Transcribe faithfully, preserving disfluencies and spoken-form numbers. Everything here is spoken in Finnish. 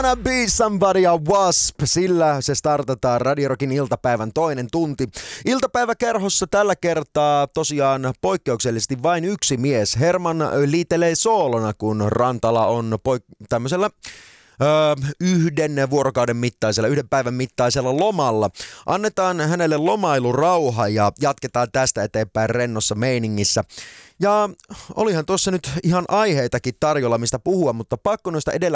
Wanna be somebody ja Wasp, sillä se startataan Radio Rockin iltapäivän toinen tunti. Iltapäiväkerhossa tällä kertaa tosiaan poikkeuksellisesti vain yksi mies. Herman liitelee soolona, kun Rantala on poik- tämmöisellä Öö, yhden vuorokauden mittaisella, yhden päivän mittaisella lomalla. Annetaan hänelle lomailurauha ja jatketaan tästä eteenpäin rennossa meiningissä. Ja olihan tuossa nyt ihan aiheitakin tarjolla, mistä puhua, mutta pakko noista edellä